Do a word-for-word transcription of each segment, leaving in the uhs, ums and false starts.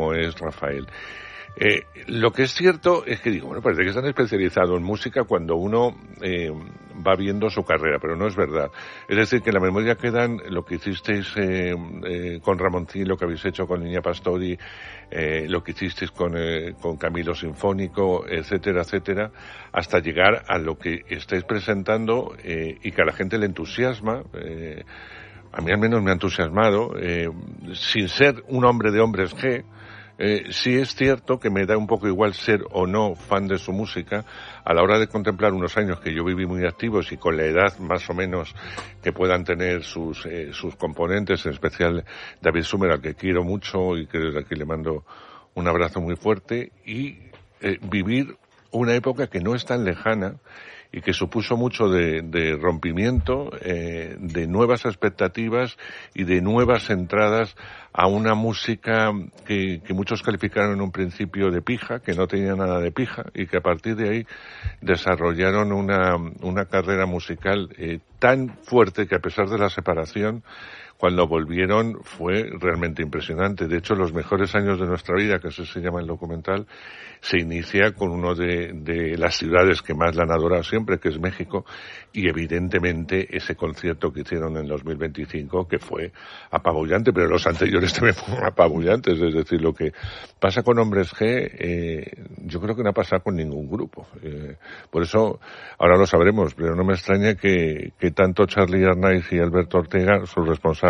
como es Rafael. Eh, lo que es cierto es que digo, bueno, parece que están especializados en música cuando uno eh, va viendo su carrera, pero no es verdad. Es decir, que en la memoria quedan lo que hicisteis eh, eh, con Ramoncín, lo que habéis hecho con Niña Pastori, eh, lo que hicisteis con, eh, con Camilo Sinfónico, etcétera, etcétera, hasta llegar a lo que estáis presentando eh, y que a la gente le entusiasma. Eh, a mí al menos me ha entusiasmado, eh, sin ser un hombre de hombres G. Eh, sí es cierto que me da un poco igual ser o no fan de su música a la hora de contemplar unos años que yo viví muy activos y con la edad más o menos que puedan tener sus eh, sus componentes, en especial David Sumer, al que quiero mucho y que desde aquí le mando un abrazo muy fuerte, y eh, vivir una época que no es tan lejana y que supuso mucho de, de rompimiento, eh, de nuevas expectativas y de nuevas entradas a una música que, que muchos calificaron en un principio de pija, que no tenía nada de pija, y que a partir de ahí desarrollaron una, una carrera musical eh, tan fuerte que a pesar de la separación, cuando volvieron fue realmente impresionante. De hecho, los mejores años de nuestra vida, que así se llama el documental, se inicia con uno de, de las ciudades que más la han adorado siempre, que es México, y evidentemente ese concierto que hicieron en dos mil veinticinco, que fue apabullante, pero los anteriores también fueron apabullantes. Es decir, lo que pasa con Hombres G, eh, yo creo que no ha pasado con ningún grupo. Eh, por eso, ahora lo sabremos, pero no me extraña que, que tanto Charly Arnaiz y Alberto Ortega, sus responsables,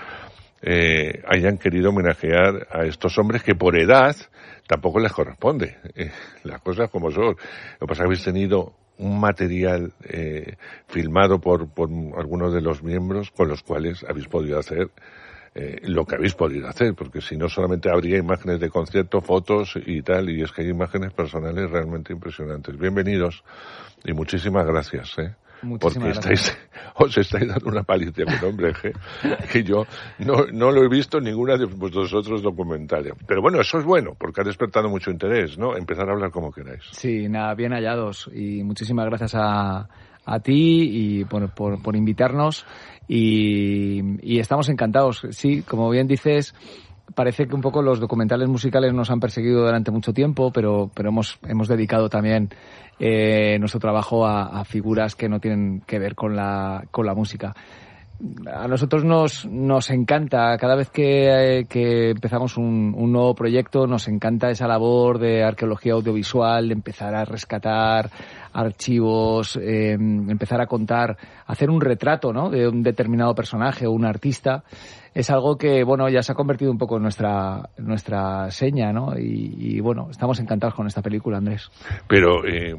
Eh, hayan querido homenajear a estos hombres que por edad tampoco les corresponde. Eh, las cosas como son. Lo que pasa es que habéis tenido un material eh, filmado por, por algunos de los miembros con los cuales habéis podido hacer eh, lo que habéis podido hacer, porque si no solamente habría imágenes de concierto, fotos y tal, y es que hay imágenes personales realmente impresionantes. Bienvenidos y muchísimas gracias, ¿eh? Porque estáis, os estáis dando una paliza con Hombres G, que yo no, no lo he visto en ninguna de vuestros otros documentales. Pero bueno, eso es bueno, porque ha despertado mucho interés, ¿no? Empezar a hablar como queráis. Sí, nada, bien hallados. Y muchísimas gracias a, a ti y por, por, por invitarnos. Y, y estamos encantados. Sí, como bien dices, parece que un poco los documentales musicales nos han perseguido durante mucho tiempo, pero, pero hemos, hemos dedicado también eh, nuestro trabajo a, a figuras que no tienen que ver con la, con la música. A nosotros nos, nos encanta, cada vez que, que empezamos un, un nuevo proyecto, nos encanta esa labor de arqueología audiovisual, de empezar a rescatar archivos, eh, empezar a contar, hacer un retrato, ¿no?, de un determinado personaje o un artista. Es algo que, bueno, ya se ha convertido un poco en nuestra, en nuestra seña, ¿no? Y, y, bueno, estamos encantados con esta película, Andrés. Pero eh,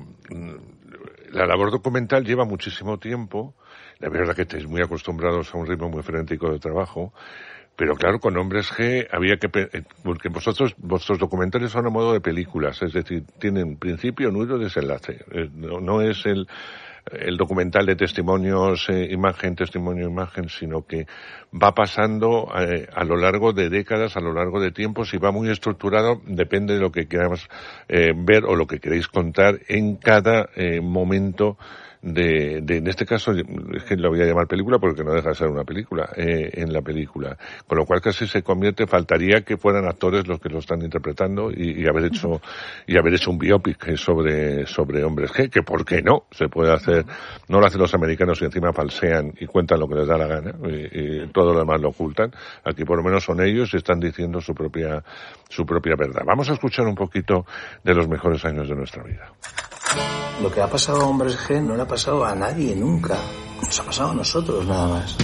la labor documental lleva muchísimo tiempo. La verdad que estáis muy acostumbrados a un ritmo muy frenético de trabajo. Pero claro, con Hombres G había que... Porque vosotros, vuestros documentales son a modo de películas. Es decir, tienen principio, nudo y desenlace. No, no es el... el documental de testimonios, eh, imagen, testimonio, imagen, sino que va pasando eh, a lo largo de décadas, a lo largo de tiempos, y va muy estructurado, depende de lo que queramos eh, ver o lo que queréis contar en cada eh, momento de, de, en este caso, es que lo voy a llamar película porque no deja de ser una película, eh, en la película. Con lo cual casi se convierte, faltaría que fueran actores los que lo están interpretando y, y haber hecho, y haber hecho un biopic sobre, sobre Hombres G, que por qué no, se puede hacer, no lo hacen los americanos y encima falsean y cuentan lo que les da la gana, y, y todo lo demás lo ocultan. Aquí por lo menos son ellos y están diciendo su propia, su propia verdad. Vamos a escuchar un poquito de los mejores años de nuestra vida. Lo que ha pasado a Hombres G no le ha pasado a nadie nunca. Nos ha pasado a nosotros nada más.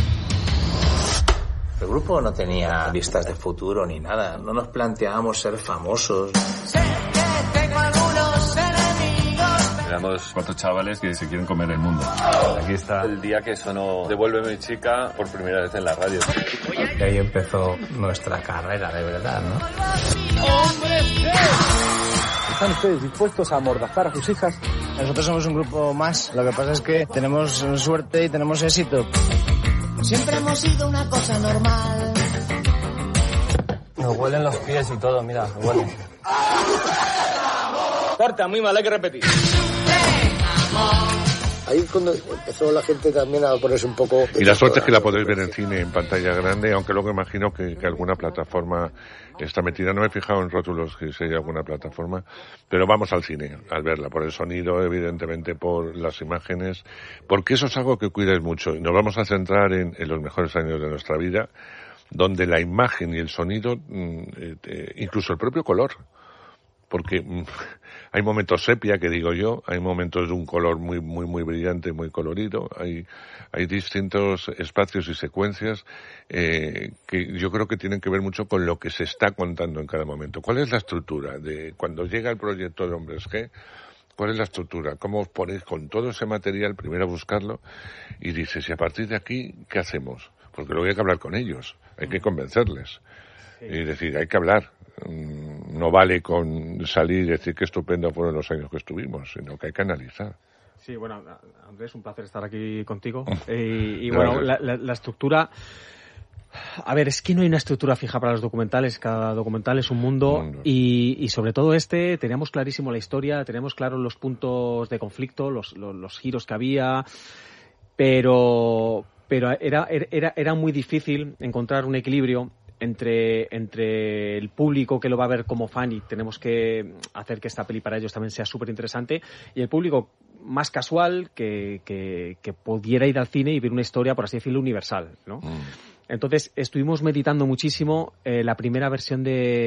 El grupo no tenía vistas de futuro ni nada. No nos planteábamos ser famosos. Sé que tengo algunos enemigos. Éramos cuatro chavales que se quieren comer el mundo. Aquí está el día que sonó Devuélveme chica por primera vez en la radio. Y ahí empezó nuestra carrera de verdad, ¿no? ¡Hombres G! ¿Están ustedes dispuestos a amordazar a sus hijas? Nosotros somos un grupo más. Lo que pasa es que tenemos suerte y tenemos éxito. Siempre hemos sido una cosa normal. Nos huelen los pies y todo, mira, huelen. Corta, muy mal, hay que repetir. ahí cuando empezó la gente también a ponerse un poco... Y la suerte es que la podéis ver en cine, en pantalla grande, aunque luego imagino que, que alguna plataforma está metida. No me he fijado en rótulos que si hay alguna plataforma, pero vamos al cine, al verla, por el sonido, evidentemente, por las imágenes, porque eso es algo que cuidáis mucho. Y nos vamos a centrar en, en los mejores años de nuestra vida, donde la imagen y el sonido, eh, incluso el propio color, porque mm, hay momentos sepia, que digo yo, hay momentos de un color muy muy muy brillante, muy colorido, hay hay distintos espacios y secuencias eh, que yo creo que tienen que ver mucho con lo que se está contando en cada momento. ¿Cuál es la estructura de cuando llega el proyecto de Hombres G? ¿Cuál es la estructura? ¿Cómo os ponéis con todo ese material primero a buscarlo y dices, y a partir de aquí, ¿qué hacemos? Porque luego hay que hablar con ellos, hay que convencerles. Sí. Y decir, hay que hablar. No vale con salir y decir que estupendo fueron los años que estuvimos, sino que hay que analizar. Sí, bueno, Andrés, un placer estar aquí contigo. eh, y bueno, la, la, la estructura... A ver, es que no hay una estructura fija para los documentales, cada documental es un mundo, mundo. Y, y sobre todo este, teníamos clarísimo la historia, teníamos claros los puntos de conflicto, los, los, los giros que había, pero, pero era, era, era muy difícil encontrar un equilibrio entre entre el público que lo va a ver como fan y tenemos que hacer que esta peli para ellos también sea súper interesante, y el público más casual que, que, que pudiera ir al cine y ver una historia, por así decirlo, universal, ¿no? Mm. Entonces estuvimos meditando muchísimo eh, la primera versión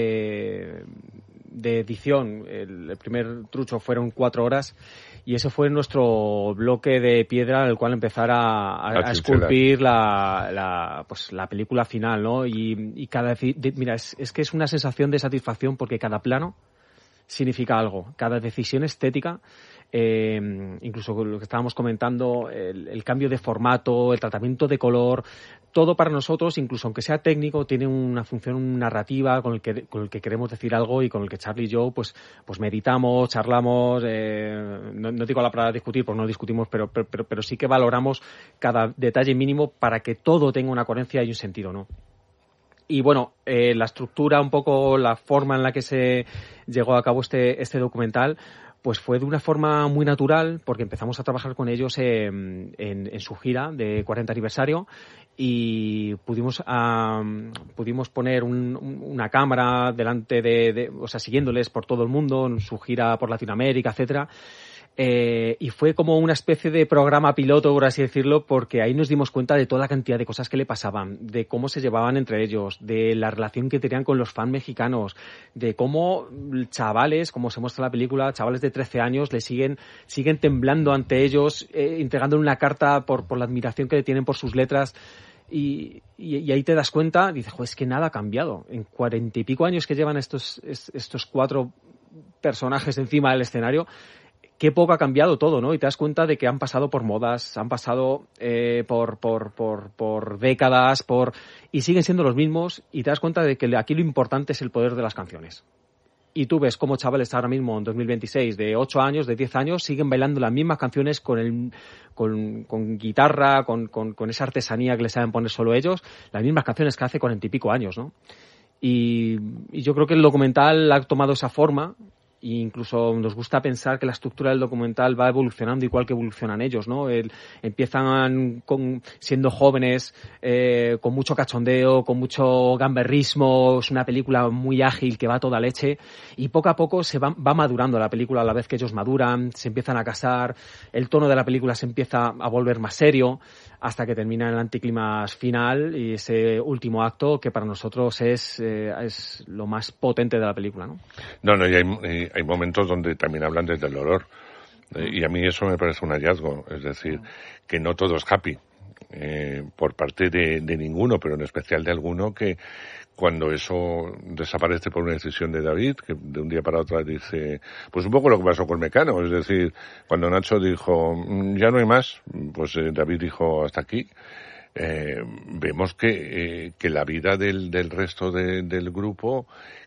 de, de edición, el, el primer trucho fueron cuatro horas y ese fue nuestro bloque de piedra al cual empezar a, a, a esculpir la, la, pues, la película final, ¿no? Y, y cada de, mira, es, es que es una sensación de satisfacción porque cada plano significa algo, cada decisión estética. Eh, incluso lo que estábamos comentando, el, el cambio de formato, el tratamiento de color, todo para nosotros, incluso aunque sea técnico, tiene una función narrativa con el que con el que queremos decir algo y con el que Charlie y yo pues pues meditamos, charlamos, eh, no, no digo la palabra discutir porque no discutimos, pero, pero pero sí que valoramos cada detalle mínimo para que todo tenga una coherencia y un sentido, ¿no? Y bueno, eh, la estructura, un poco la forma en la que se llegó a cabo este este documental, pues fue de una forma muy natural, porque empezamos a trabajar con ellos en, en, en su gira de cuarenta aniversario y pudimos um, pudimos poner un, un, una cámara delante de, de, o sea, siguiéndoles por todo el mundo en su gira por Latinoamérica, etcétera. Eh, y fue como una especie de programa piloto, por así decirlo, porque ahí nos dimos cuenta de toda la cantidad de cosas que le pasaban, de cómo se llevaban entre ellos, de la relación que tenían con los fans mexicanos, de cómo chavales, como se muestra en la película, chavales de trece años, le siguen siguen temblando ante ellos, eh, entregándole una carta por, por la admiración que le tienen por sus letras. Y, y, y ahí te das cuenta, dices, joder, es que nada ha cambiado. En cuarenta y pico años que llevan estos, estos cuatro personajes encima del escenario, qué poco ha cambiado todo, ¿no? Y te das cuenta de que han pasado por modas, han pasado eh, por, por, por, por décadas, por y siguen siendo los mismos, y te das cuenta de que aquí lo importante es el poder de las canciones. Y tú ves cómo chavales ahora mismo, en dos mil veintiséis, de ocho años, de diez años, siguen bailando las mismas canciones con el con, con guitarra, con, con, con esa artesanía que les saben poner solo ellos, las mismas canciones que hace cuarenta y pico años, ¿no? Y, y yo creo que el documental ha tomado esa forma. E incluso nos gusta pensar que la estructura del documental va evolucionando igual que evolucionan ellos, ¿no? El, empiezan con, siendo jóvenes, eh, con mucho cachondeo, con mucho gamberrismo, es una película muy ágil que va a toda leche, y poco a poco se va, va madurando la película a la vez que ellos maduran, se empiezan a casar, el tono de la película se empieza a volver más serio, hasta que termina el anticlímax final y ese último acto que para nosotros es, eh, es lo más potente de la película, ¿no? No, no, y hay, hay momentos donde también hablan desde el dolor. Eh, y a mí eso me parece un hallazgo. Es decir, que no todo es happy. Eh, por parte de, de ninguno, pero en especial de alguno, que cuando eso desaparece por una decisión de David, que de un día para otro dice, pues un poco lo que pasó con Mecano, es decir, cuando Nacho dijo, ya no hay más, pues eh, David dijo, hasta aquí. Eh, vemos que, eh, que la vida del, del resto de, del grupo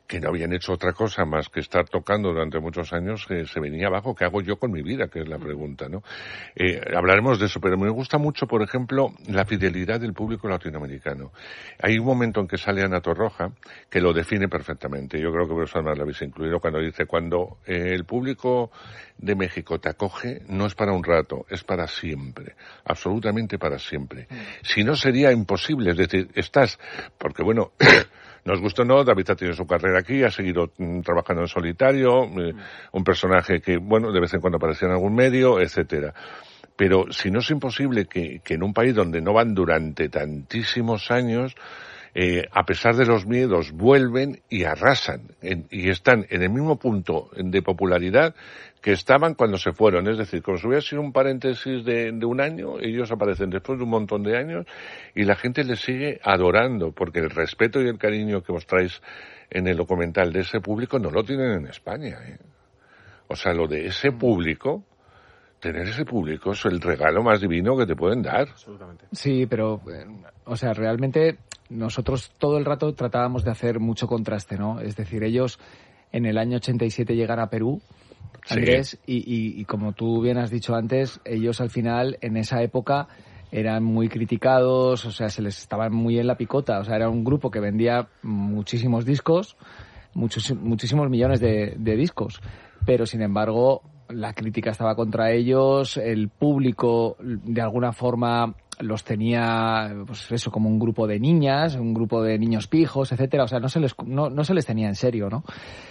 que no habían hecho otra cosa más que estar tocando durante muchos años, que se venía abajo. ¿Qué hago yo con mi vida? Que es la pregunta, ¿no? Eh, hablaremos de eso, pero me gusta mucho, por ejemplo, la fidelidad del público latinoamericano. Hay un momento en que sale Ana Torroja que lo define perfectamente. Yo creo que vosotros lo habéis incluido cuando dice, cuando eh, el público de México te acoge, no es para un rato, es para siempre. Absolutamente para siempre. Si no, sería imposible. Es decir, estás, porque bueno, nos gusta o no, David ha tenido su carrera aquí, ha seguido mm, trabajando en solitario, eh, un personaje que, bueno, de vez en cuando aparecía en algún medio, etcétera. Pero si no, es imposible que, que en un país donde no van durante tantísimos años, eh, a pesar de los miedos, vuelven y arrasan, en, y están en el mismo punto de popularidad que estaban cuando se fueron. Es decir, como si hubiera sido un paréntesis de, de un año, ellos aparecen después de un montón de años y la gente les sigue adorando, porque el respeto y el cariño que mostráis en el documental de ese público no lo tienen en España, ¿eh? O sea, lo de ese público, tener ese público es el regalo más divino que te pueden dar. Absolutamente. Sí, pero, eh, o sea, realmente nosotros todo el rato tratábamos de hacer mucho contraste, ¿no? Es decir, ellos en el año ochenta y siete llegan a Perú, Andrés, sí. y, y, y como tú bien has dicho antes, ellos al final en esa época eran muy criticados, o sea, se les estaba muy en la picota, o sea, era un grupo que vendía muchísimos discos, muchos, muchísimos millones de, de discos, pero sin embargo la crítica estaba contra ellos, el público de alguna forma los tenía, pues eso, como un grupo de niñas, un grupo de niños pijos, etcétera, o sea, no se les, no, no se les tenía en serio, ¿no?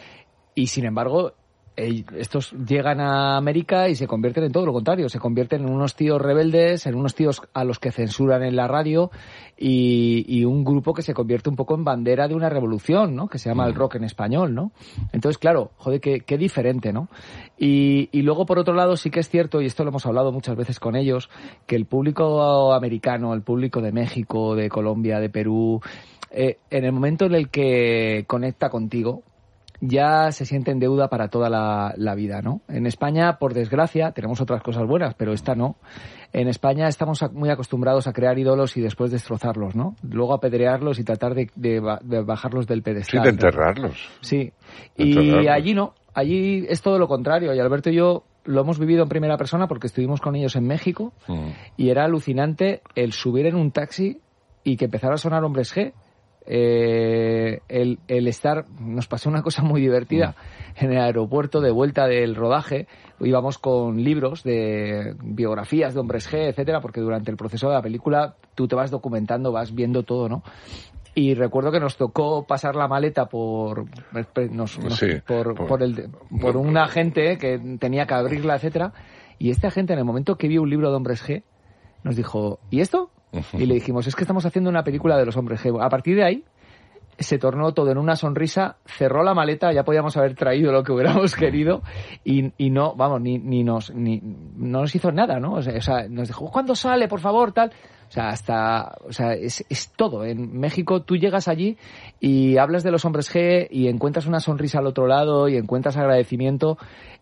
Y sin embargo, estos llegan a América y se convierten en todo lo contrario, se convierten en unos tíos rebeldes, en unos tíos a los que censuran en la radio y, y un grupo que se convierte un poco en bandera de una revolución, ¿no? Que se llama el rock en español, ¿no? Entonces, claro, joder, qué, qué diferente, ¿no? Y, y luego, por otro lado, sí que es cierto, y esto lo hemos hablado muchas veces con ellos, que el público americano, el público de México, de Colombia, de Perú, eh, en el momento en el que conecta contigo, ya se siente en deuda para toda la, la vida, ¿no? En España, por desgracia, tenemos otras cosas buenas, pero esta no. En España estamos muy acostumbrados a crear ídolos y después destrozarlos, ¿no? Luego apedrearlos y tratar de, de, de bajarlos del pedestal. Sí, de enterrarlos. ¿No? Sí. Y enterrarlos. Allí no. Allí es todo lo contrario. Y Alberto y yo lo hemos vivido en primera persona porque estuvimos con ellos en México mm. y era alucinante el subir en un taxi y que empezara a sonar Hombres G. Eh, el, el estar, nos pasó una cosa muy divertida en el aeropuerto de vuelta del rodaje, íbamos con libros de biografías de Hombres G, etcétera, porque durante el proceso de la película tú te vas documentando, vas viendo todo, ¿no? Y recuerdo que nos tocó pasar la maleta por nos, nos, sí, por, por, por, el, por un agente que tenía que abrirla, etcétera, y este agente en el momento que vio un libro de Hombres G nos dijo, ¿y esto? Y le dijimos, es que estamos haciendo una película de los Hombres G. A partir de ahí se tornó todo en una sonrisa, cerró la maleta, ya podíamos haber traído lo que hubiéramos querido y, y no, vamos, ni, ni nos ni no nos hizo nada, ¿no? O sea, o sea, nos dijo, ¿cuándo sale, por favor, tal? O sea, hasta, o sea, es, es todo. En México tú llegas allí y hablas de los Hombres G y encuentras una sonrisa al otro lado y encuentras agradecimiento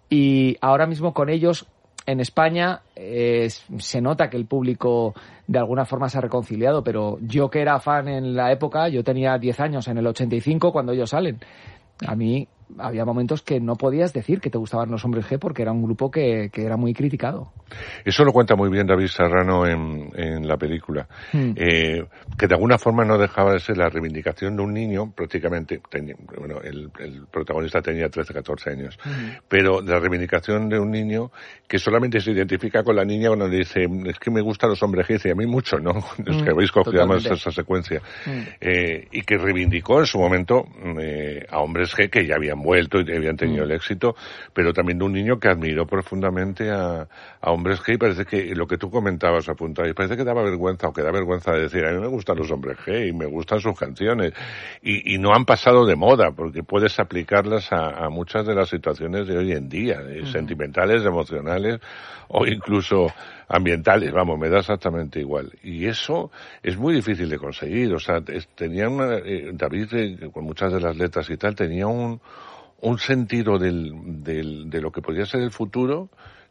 y ahora mismo con ellos en España eh, se nota que el público de alguna forma se ha reconciliado, pero yo que era fan en la época, yo tenía diez años en el ochenta y cinco cuando ellos salen. A mí había momentos que no podías decir que te gustaban los Hombres G porque era un grupo que, que era muy criticado. Eso lo cuenta muy bien David Serrano en, en la película, hmm. eh, que de alguna forma no dejaba de ser la reivindicación de un niño, prácticamente, tenía, bueno, el, el protagonista tenía trece, catorce años, hmm. pero de la reivindicación de un niño que solamente se identifica con la niña cuando le dice, es que me gustan los Hombres G, y dice, a mí mucho, ¿no? Hmm. Es que habéis cogido además esa secuencia. Hmm. Eh, y que reivindicó en su momento eh, a Hombres G que ya habían vuelto y habían tenido mm. el éxito, pero también de un niño que admiró profundamente a, a Hombres G y parece que lo que tú comentabas a punto ahí, parece que daba vergüenza o que da vergüenza de decir, a mí me gustan los Hombres G y me gustan sus canciones y, y no han pasado de moda porque puedes aplicarlas a, a muchas de las situaciones de hoy en día, eh, mm. sentimentales, emocionales o incluso ambientales, vamos, me da exactamente igual. Y eso es muy difícil de conseguir, o sea, es, tenía una, eh, David, eh, con muchas de las letras y tal, tenía un un sentido del, del, de lo que podría ser el futuro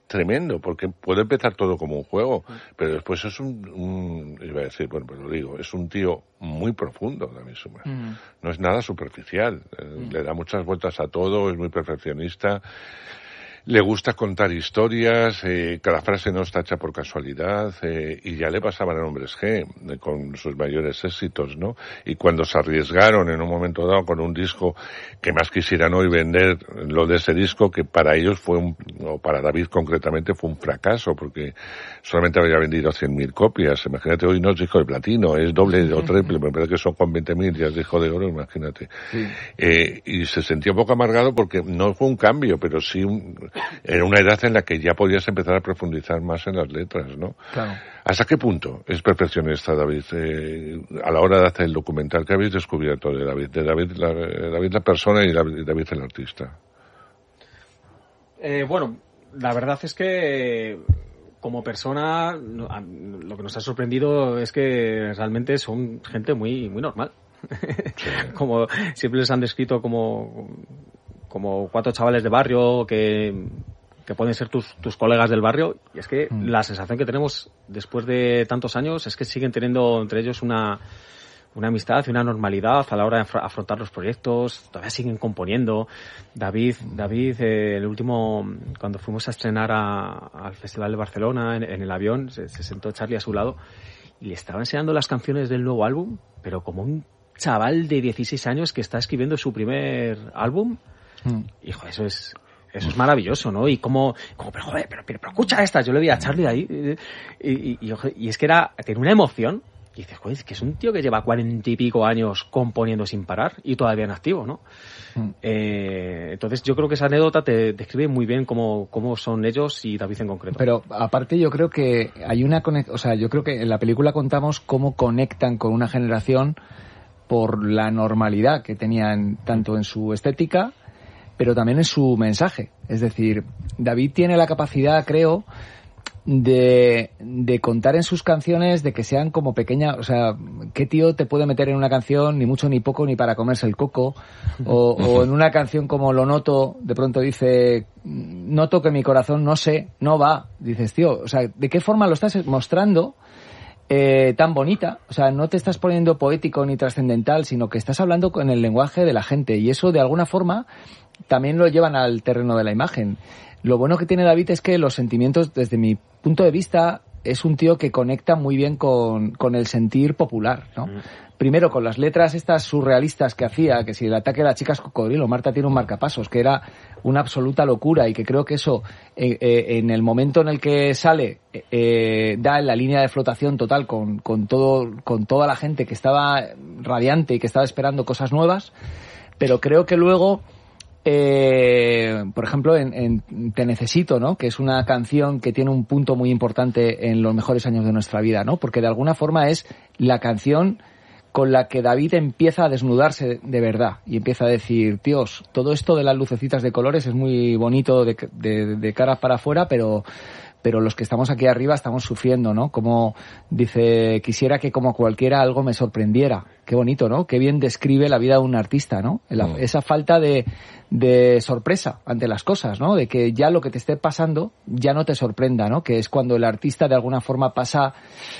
tremendo, porque puede empezar todo como un juego, pero después es un, un iba a decir, bueno, pues lo digo, es un tío muy profundo, David Summers. Mm. No es nada superficial, mm. le da muchas vueltas a todo, es muy perfeccionista. Le gusta contar historias, eh, cada frase no está hecha por casualidad, eh, y ya le pasaban a Hombres G, eh, con sus mayores éxitos, ¿no? Y cuando se arriesgaron en un momento dado con un disco que más quisieran hoy vender lo de ese disco, que para ellos fue un, o para David concretamente fue un fracaso, porque solamente había vendido cien mil copias. Imagínate, hoy no es disco de platino, es doble o triple, me parece que son con veinte mil, ya es disco de oro, imagínate. Sí. Eh, y se sentía un poco amargado porque no fue un cambio, pero sí un, era una edad en la que ya podías empezar a profundizar más en las letras, ¿no? Claro. ¿Hasta qué punto es perfeccionista David? Eh, a la hora de hacer el documental, ¿qué habéis descubierto de David? De David la, David la persona y David, David el artista. Eh, bueno, la verdad es que como persona lo que nos ha sorprendido es que realmente son gente muy, muy normal. Sí. Como siempre les han descrito como... como cuatro chavales de barrio que, que pueden ser tus, tus colegas del barrio, y es que mm. la sensación que tenemos después de tantos años es que siguen teniendo entre ellos una, una amistad y una normalidad a la hora de afrontar los proyectos, todavía siguen componiendo. David, David eh, el último, cuando fuimos a estrenar a, al Festival de Barcelona en, en el avión, se, se sentó Charlie a su lado y le estaba enseñando las canciones del nuevo álbum, pero como un chaval de dieciséis años que está escribiendo su primer álbum. Mm. Hijo, eso es eso es maravilloso, ¿no? Y como, como pero joder, pero, pero, pero escucha esta, yo le vi a Charlie ahí y, y, y, y es que era, tiene una emoción y dices, joder, es que es un tío que lleva cuarenta y pico años componiendo sin parar y todavía en activo, ¿no? Mm. Eh, entonces yo creo que esa anécdota te describe muy bien cómo, cómo son ellos y David en concreto. Pero aparte yo creo que hay una conexión, o sea, yo creo que en la película contamos cómo conectan con una generación por la normalidad que tenían tanto en su estética, pero también en su mensaje. Es decir, David tiene la capacidad, creo, de, de contar en sus canciones de que sean como pequeñas, o sea, ¿qué tío te puede meter en una canción ni mucho ni poco ni para comerse el coco? O, o en una canción como Lo noto, de pronto dice, noto que mi corazón no sé, no va. Dices, tío, o sea, ¿de qué forma lo estás mostrando? Eh, tan bonita, o sea, no te estás poniendo poético ni trascendental, sino que estás hablando con el lenguaje de la gente, y eso de alguna forma también lo llevan al terreno de la imagen. Lo bueno que tiene David es que los sentimientos, desde mi punto de vista, es un tío que conecta muy bien con, con el sentir popular, ¿no? Mm. Primero con las letras estas surrealistas que hacía, que si el ataque de las chicas cocodrilo, Marta tiene un marcapasos, que era una absoluta locura, y que creo que eso, eh, eh, en el momento en el que sale, eh, da en la línea de flotación total con, con todo, con toda la gente que estaba radiante y que estaba esperando cosas nuevas, pero creo que luego, Eh, por ejemplo, en, en Te necesito, ¿no? Que es una canción que tiene un punto muy importante en los mejores años de nuestra vida, ¿no? Porque de alguna forma es la canción con la que David empieza a desnudarse de verdad y empieza a decir, Dios, todo esto de las lucecitas de colores es muy bonito de, de, de cara para afuera, pero pero los que estamos aquí arriba estamos sufriendo, ¿no? Como dice, quisiera que como cualquiera algo me sorprendiera. Qué bonito, ¿no? Qué bien describe la vida de un artista, ¿no? La, mm. Esa falta de, de sorpresa ante las cosas, ¿no? De que ya lo que te esté pasando ya no te sorprenda, ¿no? Que es cuando el artista de alguna forma pasa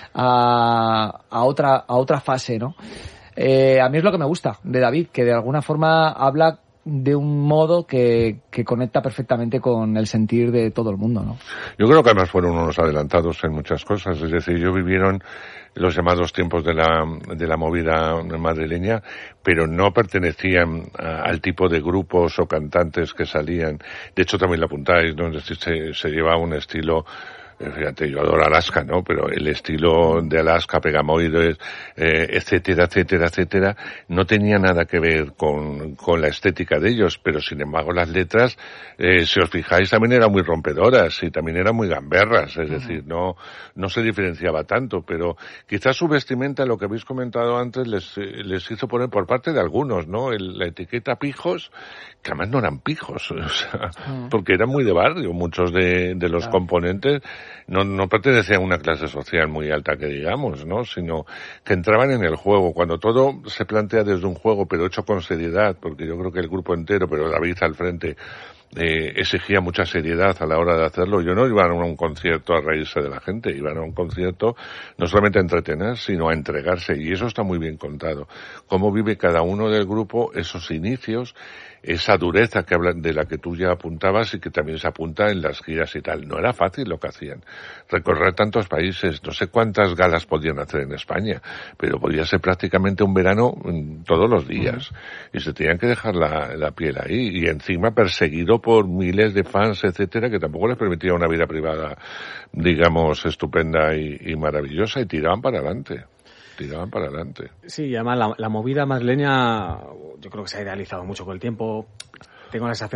a, a otra, a otra fase, ¿no? Eh, a mí es lo que me gusta de David, que de alguna forma habla de un modo que, que conecta perfectamente con el sentir de todo el mundo, ¿no? Yo creo que además fueron unos adelantados en muchas cosas, es decir, ellos vivieron los llamados tiempos de la, de la movida madrileña, pero no pertenecían a, al tipo de grupos o cantantes que salían. De hecho, también lo apuntáis, ¿no? Es decir, se, se lleva un estilo. Fíjate, yo adoro Alaska, ¿no? Pero el estilo de Alaska, Pegamoides, eh, etcétera, etcétera, etcétera, no tenía nada que ver con, con la estética de ellos, pero sin embargo las letras, eh, si os fijáis, también eran muy rompedoras y también eran muy gamberras, es decir, no, no se diferenciaba tanto, pero quizás su vestimenta, lo que habéis comentado antes, les, les hizo poner por parte de algunos, ¿no? El, la etiqueta pijos, que además no eran pijos, o sea, porque eran muy de barrio, muchos de, de los componentes, no, no pertenecían a una clase social muy alta que digamos, ¿no? Sino que entraban en el juego. Cuando todo se plantea desde un juego, pero hecho con seriedad, porque yo creo que el grupo entero, pero David al frente, eh, exigía mucha seriedad a la hora de hacerlo. Yo no iban a un concierto a reírse de la gente, iban a un concierto no solamente a entretener, sino a entregarse, y eso está muy bien contado. Cómo vive cada uno del grupo esos inicios, esa dureza que hablan, de la que tú ya apuntabas y que también se apunta en las giras y tal. No era fácil lo que hacían. Recorrer tantos países, no sé cuántas galas podían hacer en España, pero podía ser prácticamente un verano todos los días. Uh-huh. Y se tenían que dejar la, la piel ahí. Y encima perseguido por miles de fans, etcétera, que tampoco les permitía una vida privada, digamos, estupenda y, y maravillosa, y tiraban para adelante. tiraban para adelante. Sí, además la, la movida madrileña yo creo que se ha idealizado mucho con el tiempo. Tengo la sensación